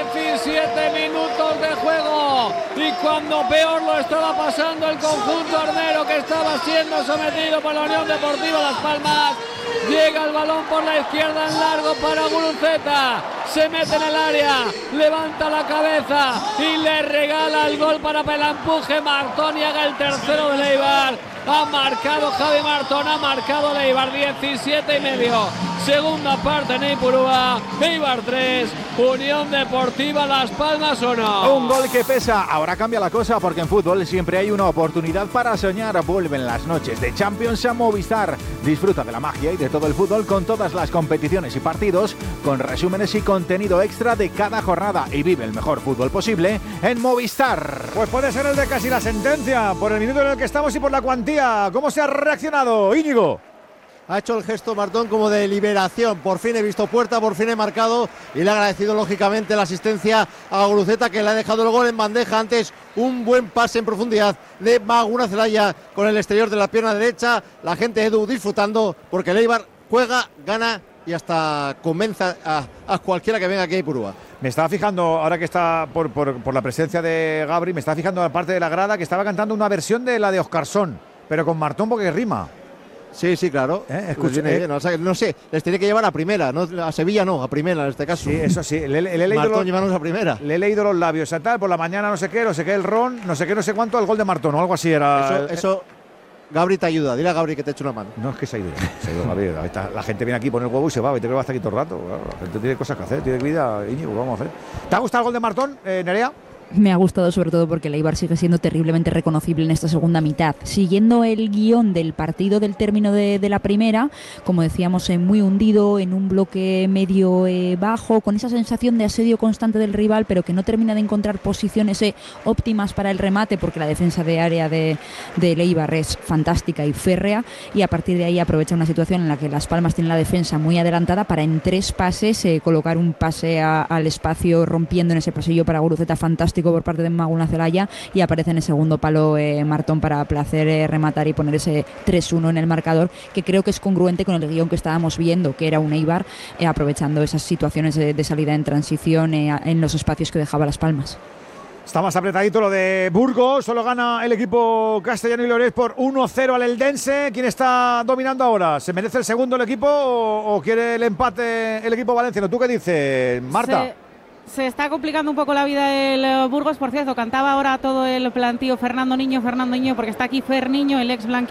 17 minutos de juego y cuando peor lo estaba pasando el conjunto armero, que estaba siendo sometido por la Unión Deportiva Las Palmas, llega el balón por la izquierda en largo para Guruceta, se mete en el área, levanta la cabeza y le regala el gol para el empuje Martón y haga el tercero de Eibar. Ha marcado Javi Martón, ha marcado Eibar, 17,5. Segunda parte en Ipurúa, Eibar 3, Unión Deportiva Las Palmas 1. Un gol que pesa. Ahora cambia la cosa porque en fútbol siempre hay una oportunidad para soñar. Vuelven las noches de Champions a Movistar. Disfruta de la magia y de todo el fútbol con todas las competiciones y partidos, con resúmenes y contenido extra de cada jornada, y vive el mejor fútbol posible en Movistar. Pues puede ser el de casi la sentencia, por el minuto en el que estamos y por la cuantía. ¿Cómo se ha reaccionado, Íñigo? Ha hecho el gesto Martón como de liberación. Por fin he visto puerta, por fin he marcado, y le ha agradecido lógicamente la asistencia a Guruceta, que le ha dejado el gol en bandeja. Antes un buen pase en profundidad de Maguna Zelaya con el exterior de la pierna derecha. La gente de Edu disfrutando porque el Eibar juega, gana y hasta convenza a cualquiera que venga aquí a Ipurúa. Me estaba fijando, ahora que está por la presencia de Gabri, me estaba fijando en la parte de la grada que estaba cantando una versión de la de Oscarsson, pero con Martón porque rima. Sí, claro. Escucha, o sea, no sé, les tiene que llevar a primera, no a Sevilla, no, a primera en este caso. Sí, eso sí. Le he leído Martón, llévanos a primera. Le he leído los labios, a tal, por la mañana no sé qué el ron, no sé sé cuánto, el gol de Martón o algo así era. Eso, Gabri te ayuda, dile a Gabri que te eche una mano. No, es que se ha ido Gabri. La gente viene aquí, pone el huevo y se va, vete que va a estar aquí todo el rato. Claro, la gente tiene cosas que hacer, tiene vida, Íñigo, vamos a hacer. ¿Te ha gustado el gol de Martón, Nerea? Me ha gustado sobre todo porque el Eibar sigue siendo terriblemente reconocible en esta segunda mitad. Siguiendo el guión del partido del término de la primera, como decíamos, muy hundido, en un bloque medio bajo, con esa sensación de asedio constante del rival, pero que no termina de encontrar posiciones óptimas para el remate, porque la defensa de área del Eibar es fantástica y férrea, y a partir de ahí aprovecha una situación en la que Las Palmas tiene la defensa muy adelantada para en 3 pases colocar un pase al espacio, rompiendo en ese pasillo para Guruceta fantástico por parte de Maguna Zelaya, y aparece en el segundo palo Martón para placer rematar y poner ese 3-1 en el marcador, que creo que es congruente con el guión que estábamos viendo, que era un Eibar aprovechando esas situaciones de salida en transición en los espacios que dejaba Las Palmas. Está más apretadito lo de Burgos, solo gana el equipo castellano y leonés por 1-0 al Eldense. ¿Quién está dominando ahora? ¿Se merece el segundo el equipo o quiere el empate el equipo valenciano? ¿Tú qué dices, Marta? Se está complicando un poco la vida del Burgos. Por cierto, cantaba ahora todo el plantío Fernando Niño, porque está aquí Fer Niño, el ex